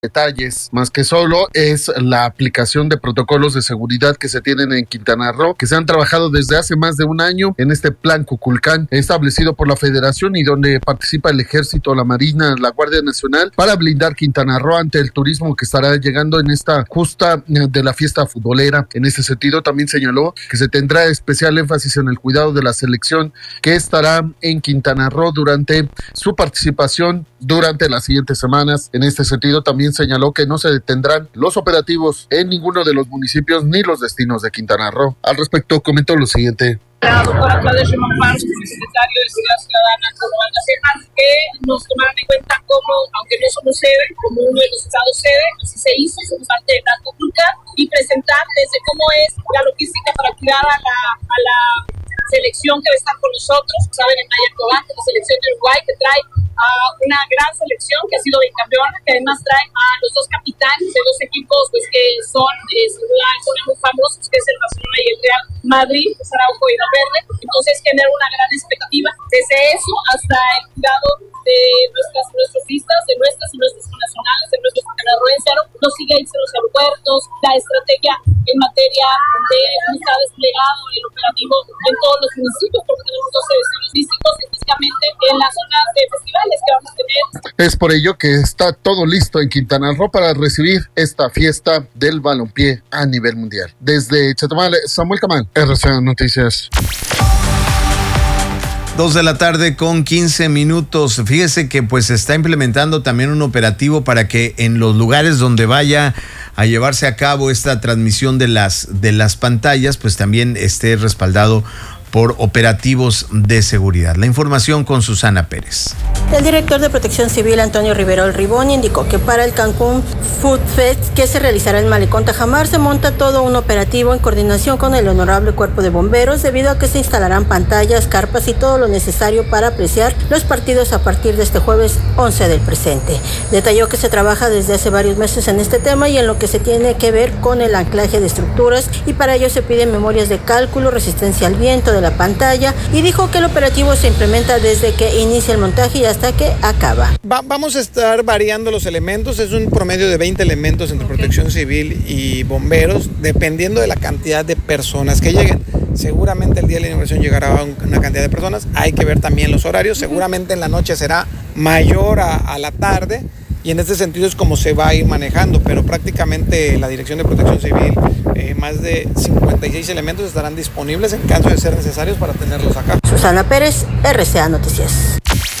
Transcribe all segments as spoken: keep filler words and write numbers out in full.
detalles, más que solo es la aplicación de protocolos de seguridad que se tienen en Quintana Roo, que se han trabajado desde hace más de un año en este plan Cuculcán establecido por la Federación y donde participa el Ejército, la Marina, la Guardia Nacional para blindar Quintana Roo ante el turismo que estará llegando en esta justa de la fiesta futbolera. En este sentido también señaló que se tendrá especial énfasis en el cuidado de la selección que estará en Quintana Roo durante su participación durante las siguientes semanas. En este sentido también señaló que no se detendrán los operativos en ninguno de los municipios ni los destinos de Quintana Roo. Al respecto comentó lo siguiente. La doctora Claudia Sheinbaum Pardo, secretario de Seguridad Ciudadana Nacional, que nos tomaron en cuenta como, aunque no somos sede, como uno de los estados sede, así se hizo, somos parte de Plan Cuculcán, y presentar desde cómo es la logística para cuidar a la, a la selección que va a estar con nosotros. Saben, en Naya Cobante, la selección de Uruguay, que trae a una gran selección que ha sido bicampeona, que además trae a los dos capitanes de dos equipos pues que son, eh, son muy famosos, que es el Barcelona y el Real Madrid, que es Araujo y Valverde. Entonces genera una gran expectativa desde eso hasta el cuidado de nuestras, nuestros pistas, de nuestras y nuestras nacionales, de nuestros quintanarroenses, no sigue irse los aeropuertos, la estrategia en materia de cómo está desplegado el operativo en todos los municipios, porque tenemos doce destinos físicos, específicamente en las zonas de festivales que vamos a tener. Es por ello que está todo listo en Quintana Roo para recibir esta fiesta del balompié a nivel mundial. Desde Chetumal, Samuel Camal, R C A Noticias. Dos de la tarde con quince minutos. Fíjese que pues se está implementando también un operativo para que en los lugares donde vaya a llevarse a cabo esta transmisión de las, de las pantallas, pues también esté respaldado por operativos de seguridad. La información con Susana Pérez. El director de Protección Civil, Antonio Riverol Ribón, indicó que para el Cancún Food Fest, que se realizará en Malecón Tajamar, se monta todo un operativo en coordinación con el Honorable Cuerpo de Bomberos, debido a que se instalarán pantallas, carpas y todo lo necesario para apreciar los partidos a partir de este jueves once del presente. Detalló que se trabaja desde hace varios meses en este tema y en lo que se tiene que ver con el anclaje de estructuras, y para ello se piden memorias de cálculo, resistencia al viento de la pantalla, y dijo que el operativo se implementa desde que inicia el montaje y hasta que acaba. Va, vamos a estar variando los elementos, es un promedio de veinte elementos entre Protección Civil y bomberos, dependiendo de la cantidad de personas que lleguen. Seguramente el día de la inauguración llegará a una cantidad de personas, hay que ver también los horarios, seguramente en la noche será mayor a, a la tarde, y en este sentido es como se va a ir manejando, pero prácticamente la Dirección de Protección Civil, eh, más de cincuenta y seis elementos estarán disponibles en caso de ser necesarios para tenerlos acá. Susana Pérez, R C A Noticias.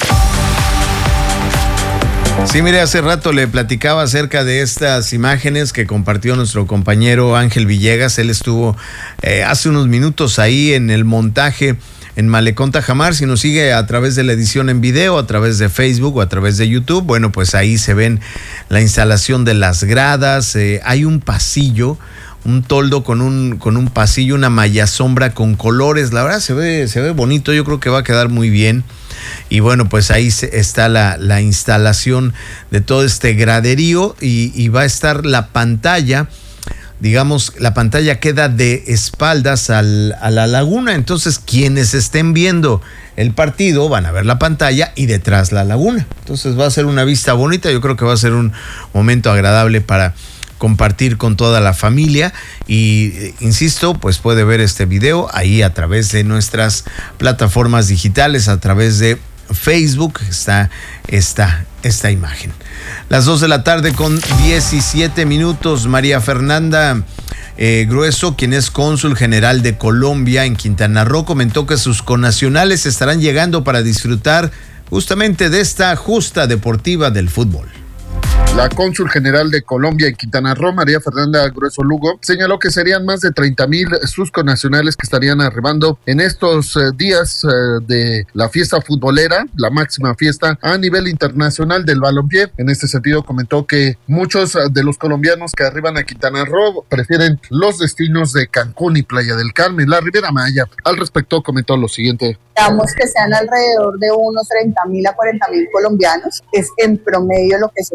Sí, mire, hace rato le platicaba acerca de estas imágenes que compartió nuestro compañero Ángel Villegas. Él estuvo eh, hace unos minutos ahí en el montaje en Malecón Tajamar. Si nos sigue a través de la edición en video, a través de Facebook o a través de YouTube, bueno, pues ahí se ven la instalación de las gradas. Eh, hay un pasillo, un toldo con un, con un pasillo, una malla sombra con colores. La verdad se ve, se ve bonito, yo creo que va a quedar muy bien. Y bueno, pues ahí está la, la instalación de todo este graderío y, y va a estar la pantalla. Digamos, la pantalla queda de espaldas al, a la laguna, entonces quienes estén viendo el partido van a ver la pantalla y detrás la laguna. Entonces va a ser una vista bonita, yo creo que va a ser un momento agradable para compartir con toda la familia y, insisto, pues puede ver este video ahí a través de nuestras plataformas digitales, a través de Facebook, está esta, esta imagen. Las dos de la tarde con diecisiete minutos. María Fernanda eh, Grueso, quien es cónsul general de Colombia en Quintana Roo, comentó que sus connacionales estarán llegando para disfrutar justamente de esta justa deportiva del fútbol. La cónsul general de Colombia en Quintana Roo, María Fernanda Grueso Lugo, señaló que serían más de treinta mil sus connacionales que estarían arribando en estos eh, días eh, de la fiesta futbolera, la máxima fiesta a nivel internacional del balompié. En este sentido comentó que muchos de los colombianos que arriban a Quintana Roo prefieren los destinos de Cancún y Playa del Carmen, la Riviera Maya. Al respecto comentó lo siguiente. Esperamos que sean alrededor de unos treinta mil a cuarenta mil colombianos, es en promedio lo que se espera.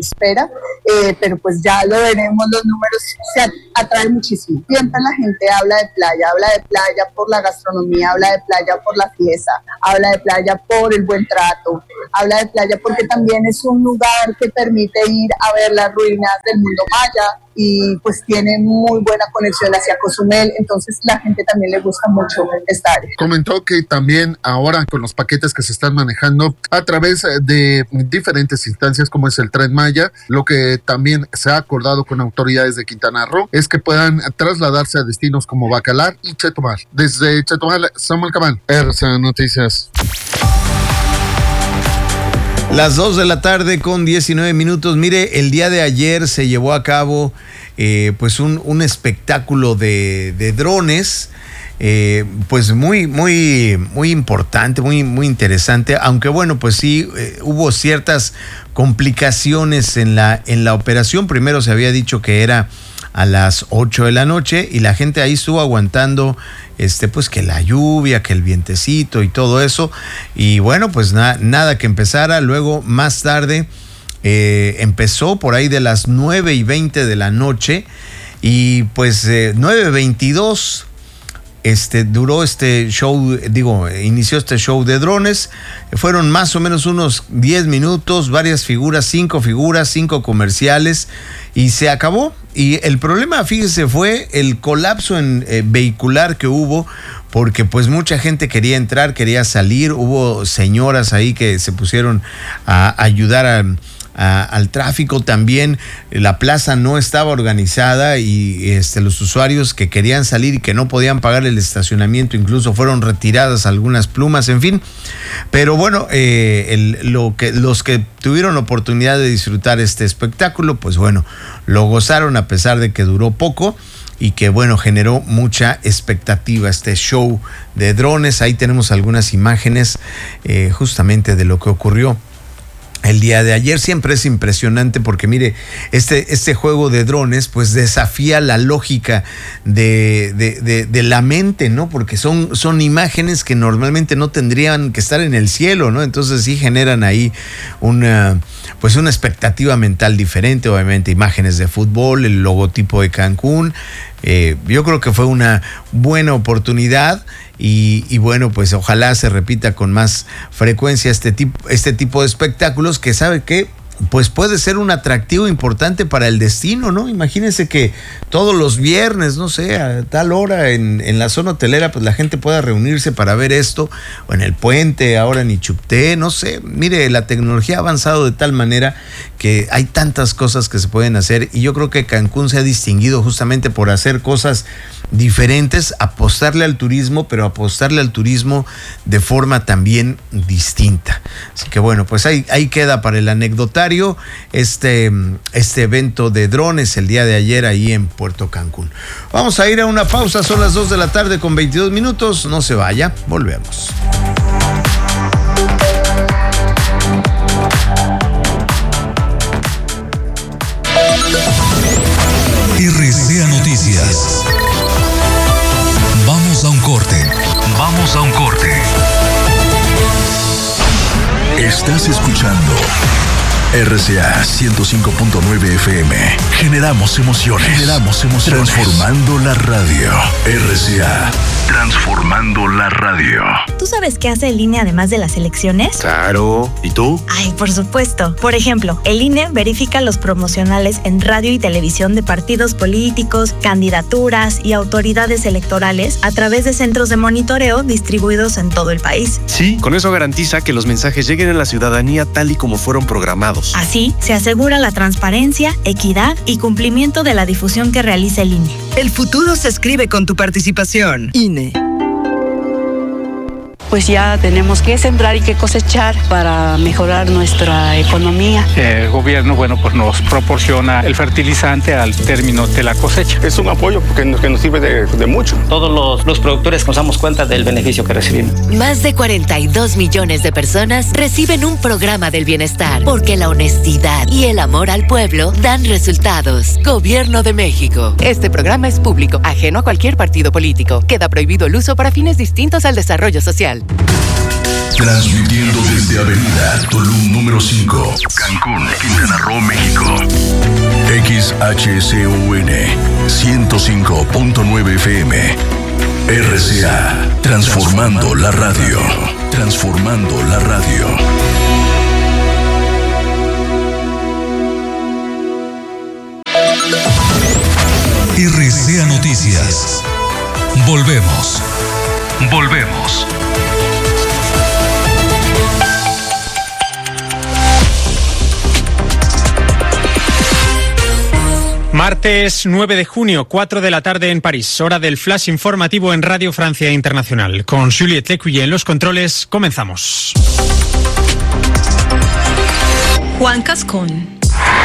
playa, eh, pero pues ya lo veremos, los números se atraen muchísimo. Siempre la gente habla de playa, habla de playa por la gastronomía, habla de playa por la fiesta, habla de playa por el buen trato, habla de playa porque también es un lugar que permite ir a ver las ruinas del mundo maya y pues tiene muy buena conexión hacia Cozumel, entonces la gente también le gusta mucho esta área. Comentó que también ahora con los paquetes que se están manejando a través de diferentes instancias como es el Tren Maya, lo que también se ha acordado con autoridades de Quintana Roo es que puedan trasladarse a destinos como Bacalar y Chetumal. Desde Chetumal, Samuel Camán, R C A Noticias. Las dos de la tarde con diecinueve minutos. Mire, el día de ayer se llevó a cabo eh, pues un, un espectáculo de, de drones, eh, pues muy, muy, muy importante, muy, muy interesante, aunque bueno, pues sí, eh, hubo ciertas complicaciones en la, en la operación. Primero se había dicho que era a las ocho de la noche y la gente ahí estuvo aguantando este pues que la lluvia, que el vientecito y todo eso, y bueno, pues na, nada que empezara. Luego más tarde eh, empezó por ahí de las nueve y veinte de la noche y pues eh, nueve veintidós Este, duró este show, digo, inició este show de drones. Fueron más o menos unos diez minutos, varias figuras, cinco figuras, cinco comerciales y se acabó. Y el problema, fíjese, fue el colapso en, eh, vehicular que hubo, porque pues mucha gente quería entrar, quería salir. Hubo señoras ahí que se pusieron a ayudar a... A, al tráfico. También la plaza no estaba organizada y este, los usuarios que querían salir y que no podían pagar el estacionamiento, incluso fueron retiradas algunas plumas, en fin. Pero bueno, eh, el, lo que, los que tuvieron oportunidad de disfrutar este espectáculo, pues bueno, lo gozaron a pesar de que duró poco y que bueno, generó mucha expectativa este show de drones. Ahí tenemos algunas imágenes eh, justamente de lo que ocurrió el día de ayer. Siempre es impresionante porque mire, este, este juego de drones pues desafía la lógica de, de, de, de la mente, ¿no? Porque son, son imágenes que normalmente no tendrían que estar en el cielo, ¿no? Entonces sí generan ahí una, pues una expectativa mental diferente. Obviamente imágenes de fútbol, el logotipo de Cancún. Eh, yo creo que fue una buena oportunidad y, y bueno, pues ojalá se repita con más frecuencia este tipo, este tipo de espectáculos que sabe que pues puede ser un atractivo importante para el destino, ¿no? Imagínense que todos los viernes, no sé, a tal hora en, en la zona hotelera, pues la gente pueda reunirse para ver esto, o en el puente, ahora en Ichupté, no sé. Mire, la tecnología ha avanzado de tal manera que hay tantas cosas que se pueden hacer y yo creo que Cancún se ha distinguido justamente por hacer cosas diferentes, apostarle al turismo, pero apostarle al turismo de forma también distinta. Así que bueno, pues ahí, ahí queda para el anecdotario este, este evento de drones el día de ayer ahí en Puerto Cancún. Vamos a ir a una pausa, son las dos de la tarde con veintidós minutos, no se vaya, volvemos. R C A Noticias. Vamos a un corte. Vamos a un corte. Estás escuchando R C A ciento cinco punto nueve F M. Generamos emociones. Generamos emociones. Transformando la radio. R C A. Transformando la radio. ¿Tú sabes qué hace el I N E además de las elecciones? Claro. ¿Y tú? Ay, por supuesto. Por ejemplo, el I N E verifica los promocionales en radio y televisión de partidos políticos, candidaturas y autoridades electorales a través de centros de monitoreo distribuidos en todo el país. Sí, con eso garantiza que los mensajes lleguen a la ciudadanía tal y como fueron programados. Así, se asegura la transparencia, equidad y cumplimiento de la difusión que realiza el I N E. El futuro se escribe con tu participación. I N E. Pues ya tenemos que sembrar y que cosechar para mejorar nuestra economía. El gobierno, bueno, pues nos proporciona el fertilizante al término de la cosecha. Es un apoyo porque nos, que nos sirve de, de mucho. Todos los, los productores nos damos cuenta del beneficio que recibimos. Más de cuarenta y dos millones de personas reciben un programa del bienestar porque la honestidad y el amor al pueblo dan resultados. Gobierno de México. Este programa es público, ajeno a cualquier partido político. Queda prohibido el uso para fines distintos al desarrollo social. Transmitiendo desde Avenida Tulum número cinco, Cancún, Quintana Roo, México. X H C U N ciento cinco punto nueve F M. R C A, transformando la radio. Transformando la radio. R C A Noticias. Volvemos. Volvemos. Martes nueve de junio, cuatro de la tarde en París, hora del flash informativo en Radio Francia Internacional. Con Juliette Lecuyer en los controles, comenzamos. Juan Cascón.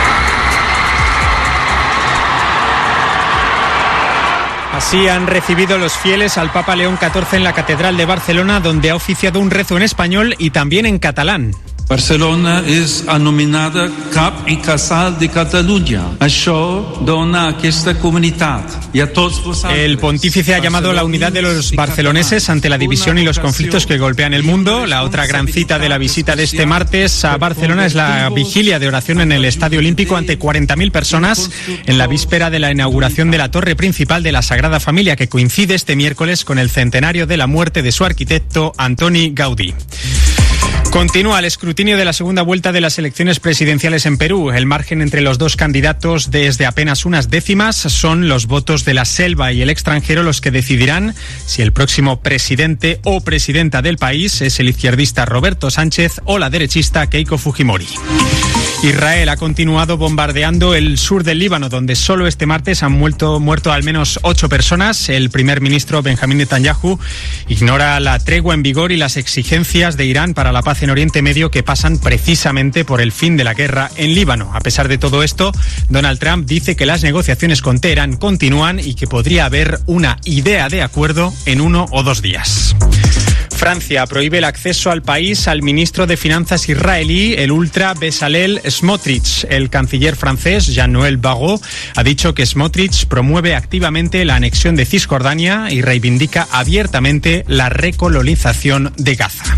Así han recibido los fieles al Papa León catorce en la Catedral de Barcelona, donde ha oficiado un rezo en español y también en catalán. Barcelona és anomenada Cap i Casal de Catalunya. Això dona a aquesta comunitat i a tots vosaltres. El pontífice ha llamado a la unidad de los barceloneses ante la división y los conflictos que golpean el mundo. La otra gran cita de la visita de este martes a Barcelona es la vigilia de oración en el Estadio Olímpico ante cuarenta mil personas en la víspera de la inauguración de la torre principal de la Sagrada Familia, que coincide este miércoles con el centenario de la muerte de su arquitecto Antoni Gaudí. Continúa el escrutinio de la segunda vuelta de las elecciones presidenciales en Perú. El margen entre los dos candidatos desde apenas unas décimas. Son los votos de la selva y el extranjero los que decidirán si el próximo presidente o presidenta del país es el izquierdista Roberto Sánchez o la derechista Keiko Fujimori. Israel ha continuado bombardeando el sur del Líbano, donde solo este martes han muerto, muerto al menos ocho personas. El primer ministro Benjamín Netanyahu ignora la tregua en vigor y las exigencias de Irán para la paz en Oriente Medio, que pasan precisamente por el fin de la guerra en Líbano. A pesar de todo esto, Donald Trump dice que las negociaciones con Teherán continúan y que podría haber una idea de acuerdo en uno o dos días. Francia prohíbe el acceso al país al ministro de Finanzas israelí, el ultra Bezalel Smotrich. El canciller francés, Jean-Noël Barrot, ha dicho que Smotrich promueve activamente la anexión de Cisjordania y reivindica abiertamente la recolonización de Gaza.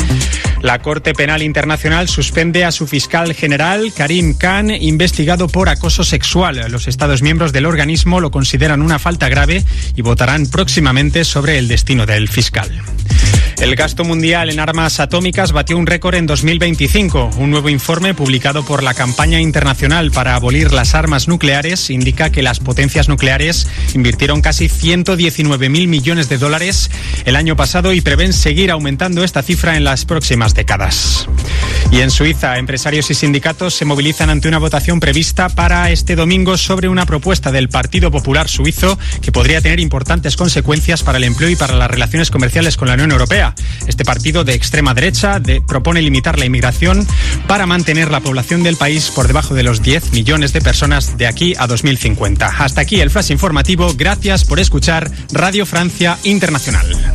La Corte Penal Internacional suspende a su fiscal general, Karim Khan, investigado por acoso sexual. Los Estados miembros del organismo lo consideran una falta grave y votarán próximamente sobre el destino del fiscal. El gasto mundial en armas atómicas batió un récord en dos mil veinticinco. Un nuevo informe publicado por la Campaña Internacional para Abolir las Armas Nucleares indica que las potencias nucleares invirtieron casi ciento diecinueve mil millones de dólares el año pasado y prevén seguir aumentando esta cifra en las próximas décadas. Y en Suiza, empresarios y sindicatos se movilizan ante una votación prevista para este domingo sobre una propuesta del Partido Popular Suizo que podría tener importantes consecuencias para el empleo y para las relaciones comerciales con la Unión Europea. Este partido de extrema derecha de, propone limitar la inmigración para mantener la población del país por debajo de los diez millones de personas de aquí a dos mil cincuenta. Hasta aquí el flash informativo. Gracias por escuchar Radio Francia Internacional.